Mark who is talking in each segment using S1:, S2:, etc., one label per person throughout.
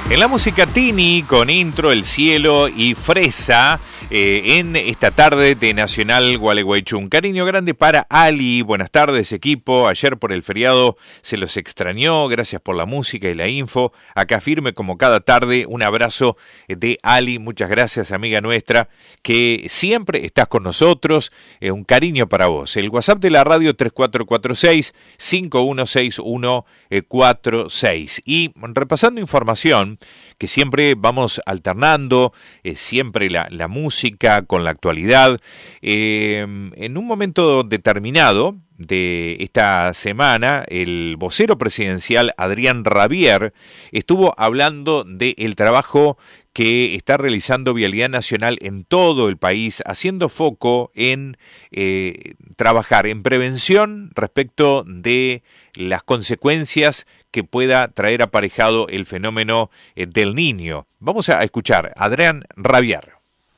S1: En la música Tini, con Intro, El Cielo y Fresa, en esta tarde de Nacional Gualeguaychú. Un cariño grande para Ali. Buenas tardes, equipo. Ayer por el feriado se los extrañó. Gracias por la música y la info. Acá firme como cada tarde. Un abrazo de Ali. Muchas gracias, amiga nuestra, que siempre estás con nosotros. Un cariño para vos. El WhatsApp de la radio 3446-516146. Y repasando información que siempre vamos alternando, siempre la música con la actualidad. En un momento determinado de esta semana, el vocero presidencial Adrián Rabier estuvo hablando del trabajo que está realizando Vialidad Nacional en todo el país, haciendo foco en trabajar en prevención respecto de las consecuencias que pueda traer aparejado el fenómeno del Niño. Vamos a escuchar a Adrián Rabier.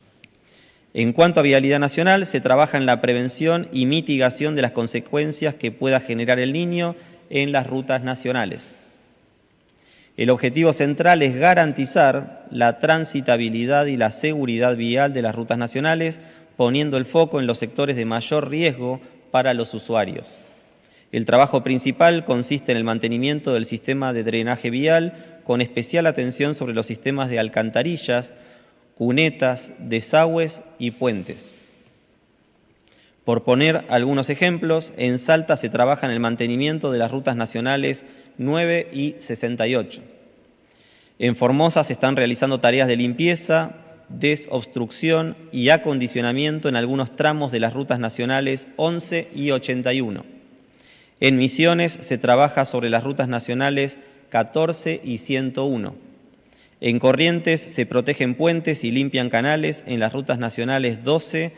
S2: En cuanto a Vialidad Nacional, se trabaja en la prevención y mitigación de las consecuencias que pueda generar el Niño en las rutas nacionales. El objetivo central es garantizar la transitabilidad y la seguridad vial de las rutas nacionales, poniendo el foco en los sectores de mayor riesgo para los usuarios. El trabajo principal consiste en el mantenimiento del sistema de drenaje vial, con especial atención sobre los sistemas de alcantarillas, cunetas, desagües y puentes. Por poner algunos ejemplos, en Salta se trabaja en el mantenimiento de las rutas nacionales 9 y 68. En Formosa se están realizando tareas de limpieza, desobstrucción y acondicionamiento en algunos tramos de las rutas nacionales 11 y 81. En Misiones se trabaja sobre las rutas nacionales 14 y 101. En Corrientes se protegen puentes y limpian canales en las rutas nacionales 12,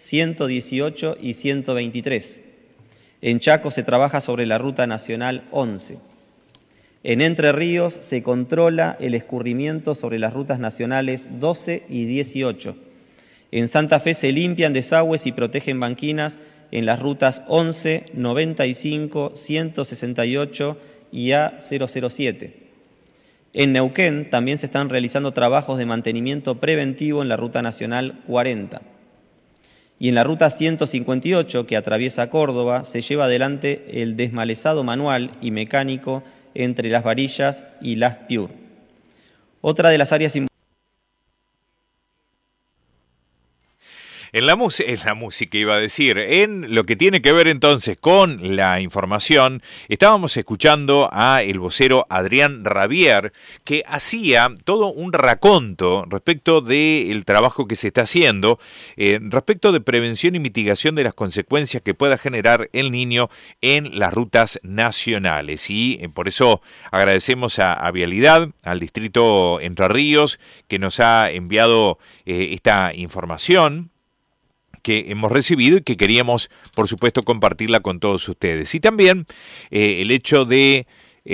S2: 118 y 123. En Chaco se trabaja sobre la ruta nacional 11. En Entre Ríos se controla el escurrimiento sobre las rutas nacionales 12 y 18. En Santa Fe se limpian desagües y protegen banquinas en las rutas 11, 95, 168 y A007. En Neuquén también se están realizando trabajos de mantenimiento preventivo en la ruta nacional 40. Y en la ruta 158, que atraviesa Córdoba, se lleva adelante el desmalezado manual y mecánico entre Las Varillas y Las Piur. Otra de las áreas
S1: En la música iba a decir, en lo que tiene que ver entonces con la información, estábamos escuchando a el vocero Adrián Rabier, que hacía todo un raconto respecto del trabajo que se está haciendo, respecto de prevención y mitigación de las consecuencias que pueda generar el Niño en las rutas nacionales. Y por eso agradecemos a Vialidad, al Distrito Entre Ríos, que nos ha enviado esta información que hemos recibido y que queríamos, por supuesto, compartirla con todos ustedes. Y también el hecho de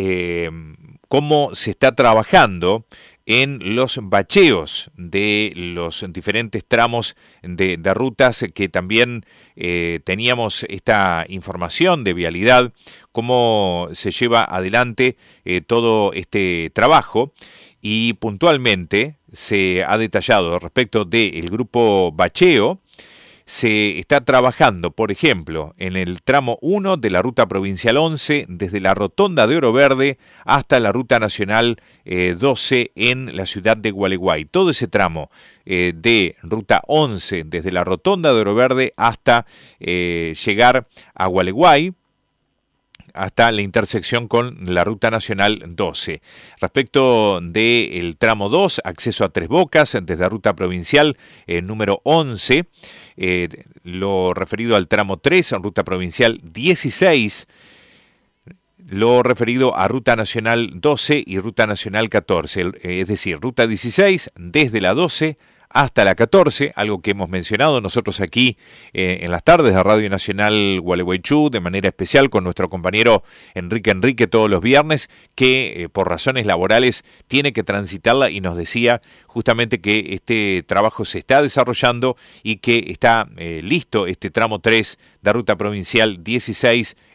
S1: cómo se está trabajando en los bacheos de los diferentes tramos de rutas, que también teníamos esta información de Vialidad, cómo se lleva adelante todo este trabajo. Y puntualmente se ha detallado respecto del grupo bacheo. Se está trabajando, por ejemplo, en el tramo 1 de la Ruta Provincial 11, desde la Rotonda de Oro Verde hasta la Ruta Nacional 12 en la ciudad de Gualeguay. Todo ese tramo de Ruta 11, desde la Rotonda de Oro Verde hasta llegar a Gualeguay, hasta la intersección con la Ruta Nacional 12. Respecto del tramo 2, acceso a Tres Bocas, desde la Ruta Provincial número 11, lo referido al tramo 3, Ruta Provincial 16, lo referido a Ruta Nacional 12 y Ruta Nacional 14, es decir, Ruta 16 desde la 12 hasta la 14, algo que hemos mencionado nosotros aquí en las tardes de Radio Nacional Gualeguaychú, de manera especial con nuestro compañero Enrique todos los viernes, que por razones laborales tiene que transitarla, y nos decía justamente que este trabajo se está desarrollando y que está listo este tramo 3 de Ruta Provincial 16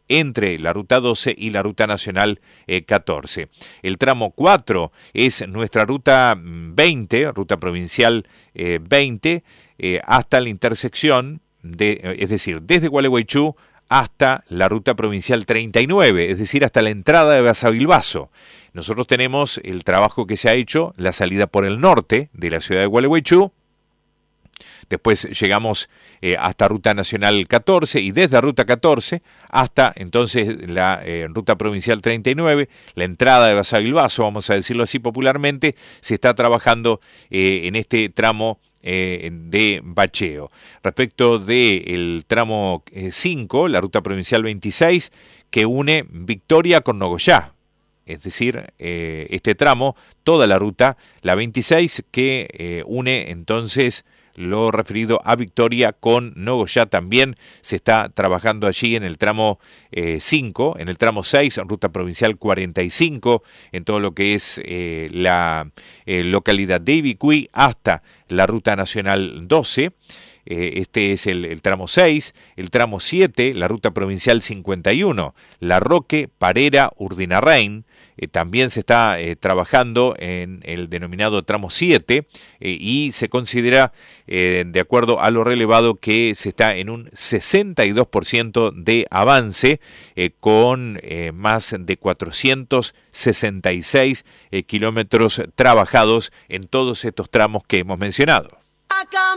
S1: entre la Ruta 12 y la Ruta Nacional 14. El tramo 4 es nuestra Ruta 20, Ruta Provincial 20, hasta la intersección, es decir, desde Gualeguaychú hasta la Ruta Provincial 39, es decir, hasta la entrada de Basavilbaso. Nosotros tenemos el trabajo que se ha hecho, la salida por el norte de la ciudad de Gualeguaychú. Después llegamos hasta Ruta Nacional 14 y desde Ruta 14 hasta entonces la Ruta Provincial 39, la entrada de Basavilbaso, vamos a decirlo así popularmente, se está trabajando en este tramo de bacheo. Respecto del tramo 5, la Ruta Provincial 26, que une Victoria con Nogoyá. Es decir, este tramo, toda la ruta, la 26, que une entonces lo referido a Victoria con Nogoyá, también se está trabajando allí en el tramo 5, en el tramo 6, en Ruta Provincial 45, en todo lo que es la localidad de Ibicuí hasta la Ruta Nacional 12. Este es el tramo 6, el tramo 7, la Ruta Provincial 51, La Roque, Parera, Urdinarrain. También se está trabajando en el denominado tramo 7 y se considera, de acuerdo a lo relevado, que se está en un 62% de avance con más de 466 kilómetros trabajados en todos estos tramos que hemos mencionado.